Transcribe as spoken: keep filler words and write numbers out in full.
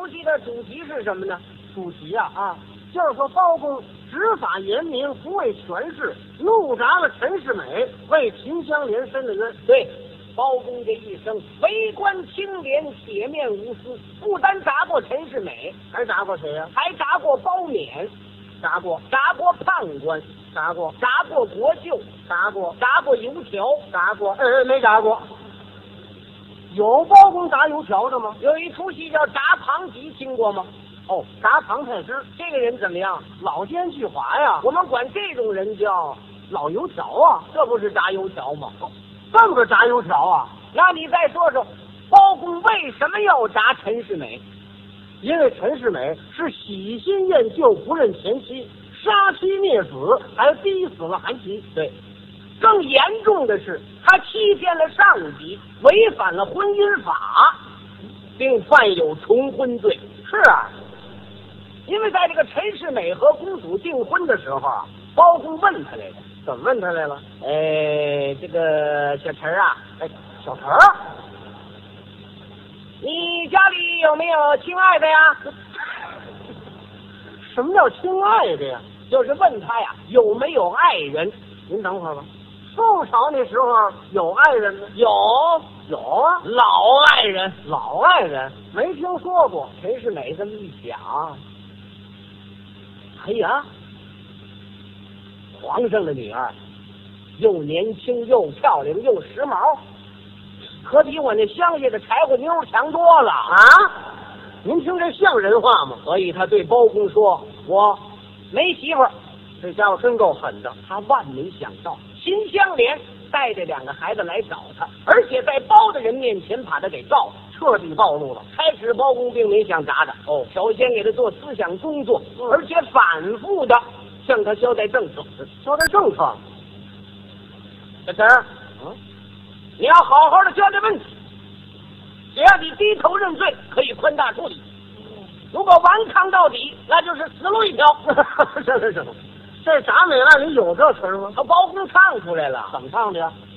出戏的主题是什么呢？ 主题啊啊，就是说包公执法严明，不为权势，怒铡了陈世美，为秦香莲伸了冤。 对，包公这一生为官清廉，铁面无私，不单铡过陈世美， 还铡过谁呀、啊？ 还铡过包勉， 铡过铡过判官， 铡过铡过国舅， 铡过铡过油条， 铡过，呃，没铡过。有包公铡油条的吗？ 有一出戏叫《铡庞吉》，听过吗？ 哦，铡庞太师这个人怎么样？ 老奸巨猾呀！ 我们管这种人叫老油条啊， 这不是炸油条吗？ 哦，这么个炸油条啊！ 那你再说说，包公为什么要铡陈世美？ 因为陈世美是喜新厌旧，不认前妻，杀妻灭子，还逼死了韩琦。 对，更严重的是，他欺骗了上级，违反了婚姻法，并犯有重婚罪。 是啊， 因为在这个陈世美和公主订婚的时候啊，包公问他来着。 怎么问他来了？ 哎，这个小陈啊， 哎，小陈儿， 你家里有没有亲爱的呀？ 什么叫亲爱的呀？ 就是问他呀有没有爱人。 您等会儿吧。宋朝那时候有爱人吗？ 有有啊， 老爱人， 老爱人没听说过。 陈世美这么一想， 哎呀， 皇上的女儿又年轻又漂亮又时髦，可比我那乡下的柴火妞强多了啊！您听这像人话吗？ 所以他对包公说：“我没媳妇儿。” 这家伙真够狠的。 他万没想到，秦香莲带着两个孩子来找他，而且在包的人面前把他给告了， 彻底暴露了。 开始包公并没想铡他， 哦， 首先给他做思想工作， 嗯、 而且反复的向他交代政策。 交代政策， 小陈儿， 嗯， 你要好好的交代问题。只要你低头认罪，可以宽大处理；如果顽抗到底，那就是死路一条。 是是是，这铡美案里有这词吗？ 他包公唱出来了， 怎么唱的呀？